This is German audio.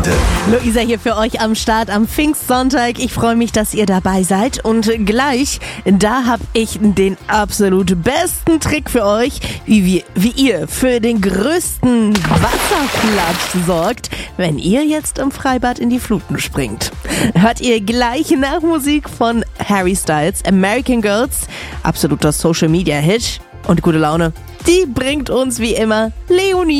Freunde. Luisa hier für euch am Start am Pfingstsonntag. Ich freue mich, dass ihr dabei seid. Und gleich, da habe ich den absolut besten Trick für euch, wie ihr für den größten Wasserklatsch sorgt, wenn ihr jetzt im Freibad in die Fluten springt. Hört ihr gleich nach Musik von Harry Styles, American Girls, absoluter Social Media Hit. Und gute Laune, die bringt uns wie immer Leonie.